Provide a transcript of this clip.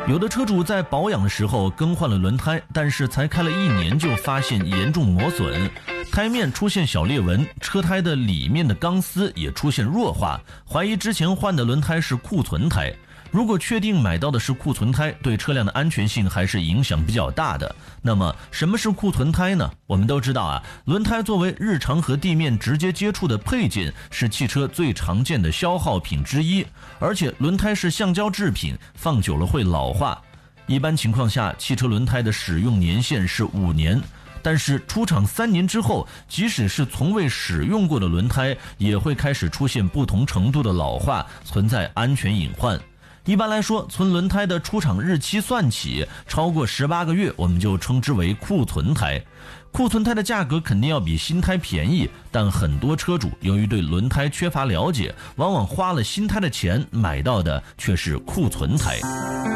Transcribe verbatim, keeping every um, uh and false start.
有的车主在保养的时候更换了轮胎，但是才开了一年就发现严重磨损，胎面出现小裂纹，车胎的里面的钢丝也出现弱化，怀疑之前换的轮胎是库存胎。如果确定买到的是库存胎，对车辆的安全性还是影响比较大的。那么什么是库存胎呢？我们都知道啊，轮胎作为日常和地面直接接触的配件，是汽车最常见的消耗品之一，而且轮胎是橡胶制品，放久了会老化。一般情况下，汽车轮胎的使用年限是五年，但是出厂三年之后，即使是从未使用过的轮胎，也会开始出现不同程度的老化，存在安全隐患。一般来说，从轮胎的出厂日期算起，超过十八个月，我们就称之为库存胎。库存胎的价格肯定要比新胎便宜，但很多车主由于对轮胎缺乏了解，往往花了新胎的钱，买到的却是库存胎。